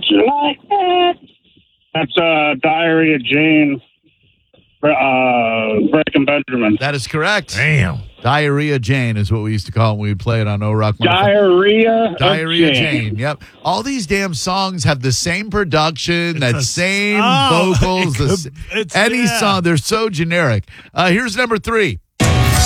Would you like that? That's Diary of Jane. Breaking Benjamin. That is correct. Damn. Diarrhea Jane is what we used to call it when we would play it on O Rock. Diarrhea Jane. Yep. All these damn songs have the same production, same vocals. Any song. They're so generic. Here's number 3.